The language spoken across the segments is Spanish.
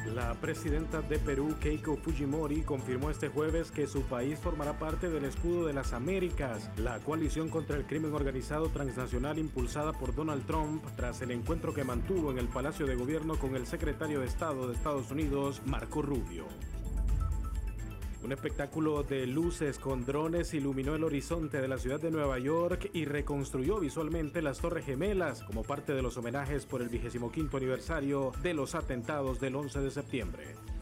La presidenta de Perú, Keiko Fujimori, confirmó este jueves que su país formará parte del Escudo de las Américas, la coalición contra el crimen organizado transnacional impulsada por Donald Trump tras el encuentro que mantuvo en el Palacio de Gobierno con el secretario de Estado de Estados Unidos, Marco Rubio. Un espectáculo de luces con drones iluminó el horizonte de la ciudad de Nueva York y reconstruyó visualmente las Torres Gemelas como parte de los homenajes por el 25º aniversario de los atentados del 11 de septiembre.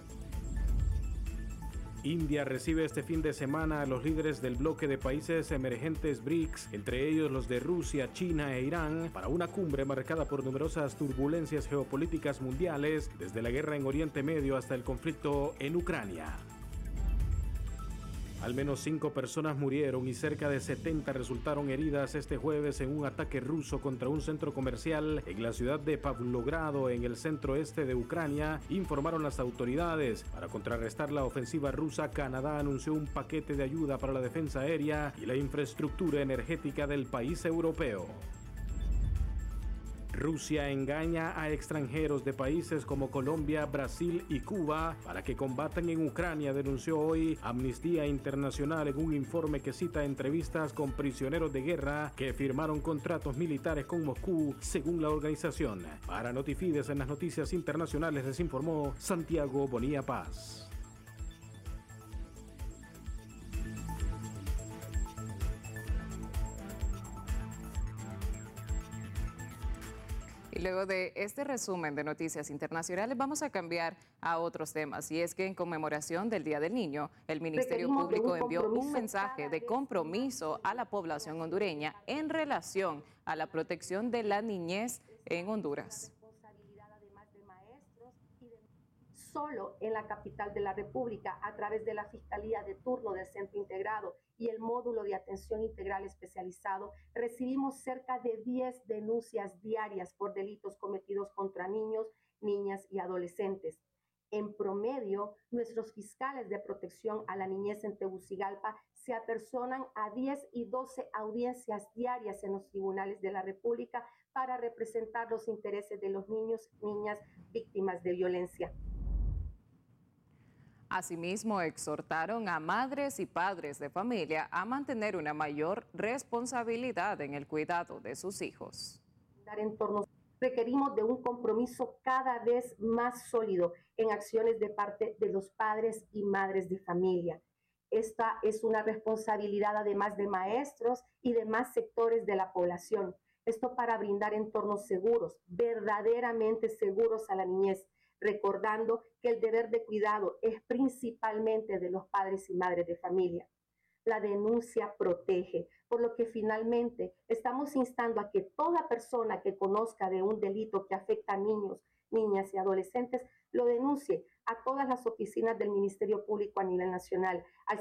India recibe este fin de semana a los líderes del bloque de países emergentes BRICS, entre ellos los de Rusia, China e Irán, para una cumbre marcada por numerosas turbulencias geopolíticas mundiales, desde la guerra en Oriente Medio hasta el conflicto en Ucrania. Al menos 5 personas murieron y cerca de 70 resultaron heridas este jueves en un ataque ruso contra un centro comercial en la ciudad de Pavlogrado, en el centro-este de Ucrania, informaron las autoridades. Para contrarrestar la ofensiva rusa, Canadá anunció un paquete de ayuda para la defensa aérea y la infraestructura energética del país europeo. Rusia engaña a extranjeros de países como Colombia, Brasil y Cuba para que combatan en Ucrania, denunció hoy Amnistía Internacional en un informe que cita entrevistas con prisioneros de guerra que firmaron contratos militares con Moscú, según la organización. Para Notifides, en las noticias internacionales, les informó Santiago Bonilla Paz. Y luego de este resumen de noticias internacionales vamos a cambiar a otros temas. Y es que en conmemoración del Día del Niño, el Ministerio Público envió un mensaje de compromiso a la población hondureña en relación a la protección de la niñez en Honduras. Solo en la capital de la República, a través de la Fiscalía de Turno del Centro Integrado y el Módulo de Atención Integral Especializado, recibimos cerca de 10 denuncias diarias por delitos cometidos contra niños, niñas y adolescentes. En promedio, nuestros fiscales de protección a la niñez en Tegucigalpa se apersonan a 10 y 12 audiencias diarias en los tribunales de la República para representar los intereses de los niños, niñas víctimas de violencia. Asimismo, exhortaron a madres y padres de familia a mantener una mayor responsabilidad en el cuidado de sus hijos. Requerimos de un compromiso cada vez más sólido en acciones de parte de los padres y madres de familia. Esta es una responsabilidad además de maestros y demás sectores de la población. Esto para brindar entornos seguros, verdaderamente seguros a la niñez, recordando que el deber de cuidado es principalmente de los padres y madres de familia. La denuncia protege, por lo que finalmente estamos instando a que toda persona que conozca de un delito que afecta a niños, niñas y adolescentes lo denuncie a todas las oficinas del Ministerio Público a nivel nacional, al